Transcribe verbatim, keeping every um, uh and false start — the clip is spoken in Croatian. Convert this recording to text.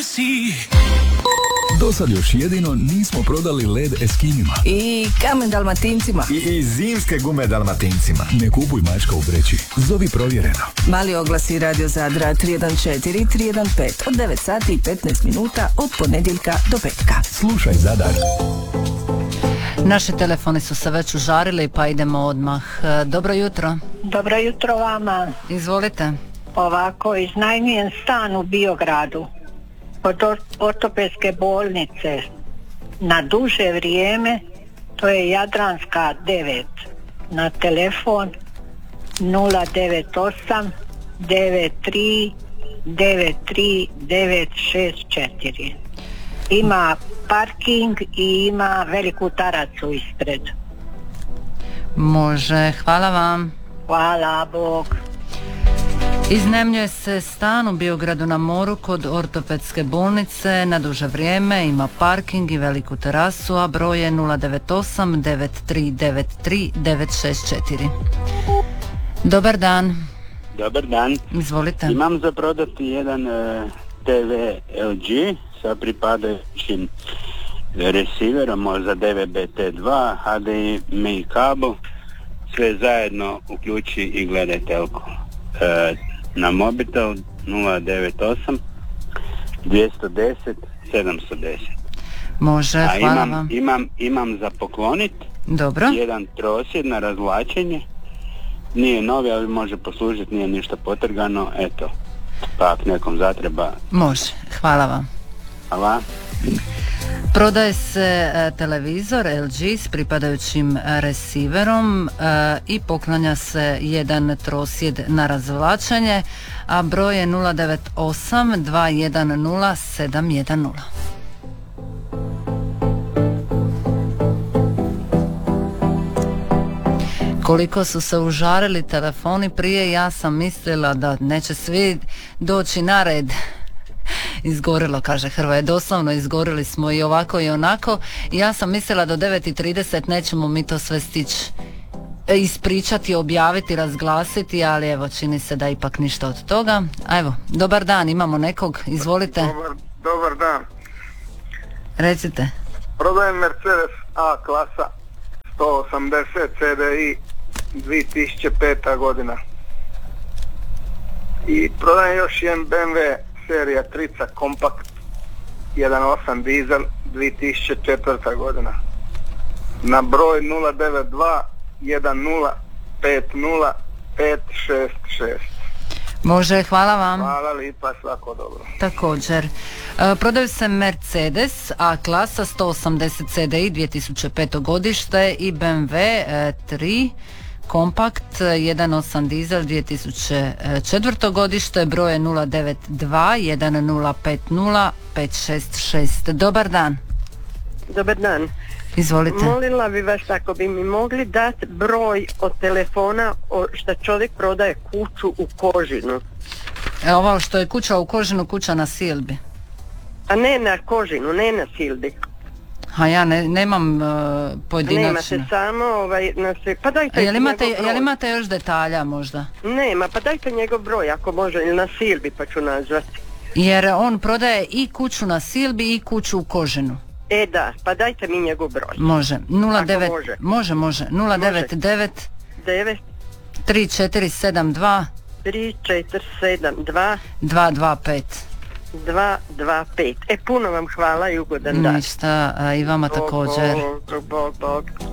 pussy. Do sad još jedino nismo prodali led Eskimima. I kamen Dalmatincima. I, i zimske gume Dalmatincima. Ne kupuj mačka u vreći. Zovi Provjereno. Mali oglasi Radio Zadra tri jedan četiri tri jedan pet od devet sati i petnaest minuta od ponedjeljka do petka. Slušaj Zadar. Naši telefoni su se već užarili pa idemo odmah. Dobro jutro. Dobro jutro vama. Izvolite. Ovako, iznajmljen stan u Biogradu od ortopedske bolnice na duže vrijeme, to je Jadranska devet, na telefon nula devet osam devet tri devet tri devet šest četiri. Ima parking i ima veliku taracu ispred. Može, hvala vam. Hvala, Bog. Iznajmljuje se stan u Biogradu na moru kod ortopedske bolnice na duže vrijeme, ima parking i veliku terasu, a broj je nula devet osam devet tri devet tri devet šest četiri. Dobar dan. Dobar dan. Izvolite. Imam za prodati jedan uh, T V L G sa pripadajućim receiverom za D V B T dva, H D M I kabel, sve zajedno uključi i gledaj telku. Uh, na mobitel nula devet osam dvjesto deset sedamsto deset. Može, a hvala imam, vam. Imam, imam za poklonit. Dobro. Jedan trosjed na razvlačenje. Nije novi, ali može poslužiti, nije ništa potrgano, eto. Pa ako nekom zatreba. Može, hvala vam. Hvala. Prodaje se e, televizor L G s pripadajućim receiverom e, i poklanja se jedan trosjed na razvlačenje, a broj je nula devet osam dva jedan nula sedam jedan nula. Koliko su se užarili telefoni prije, ja sam mislila da neće svi doći na red. Izgorilo, kaže Hrvoje, doslovno izgorili smo i ovako i onako. Ja sam mislila do devet i trideset nećemo mi to sve stići ispričati, objaviti, razglasiti, ali evo, čini se da ipak ništa od toga. A evo, dobar dan, imamo nekog, izvolite. Dobar, dobar dan. Recite. Prodajem Mercedes A klasa sto osamdeset C D I dvije tisuće peta godina. I prodajem još jedan B M W serija trica kompakt jedan osam dizel dvije tisuće četvrta godina. Na broj nula devet dva jedan nula pet nula pet šest šest. Može, hvala vam. Hvala lipa, svako dobro. Također. E, prodaju se Mercedes A klasa sto osamdeset C D I dvije tisuće peto godište i B M W e, tri kompakt jedan osam dizel dvije tisuće četvrto godište, broj je nula devet dva jedan nula pet nula pet šest šest. Dobar dan. Dobar dan. Izvolite. Molila bi vas ako bi mi mogli dati broj od telefona o, što čovjek prodaje kuću u Kožinu. E, ovo što je kuća u Kožinu, kuća na Silbi. A ne na Kožinu, ne na Silbi. A ja ne, nemam uh, pojedinačno. Nemate samo ovaj, na sve. Pa dajte A jel imate, njegov broj. jel imate još detalja možda? Nema, pa dajte njegov broj ako može, ili na Silbi pa ću nazvati. Jer on prodaje i kuću na Silbi i kuću u Kožinu. E da, pa dajte mi njegov broj. Može. nula devet može. Može, može. nula devet devet devet tri četiri sedam dva tri četiri sedam dva dva dva pet. dva dva pet. E, puno vam hvala i ugodan dan. Ništa, a i vama također. Bog, bog, bog.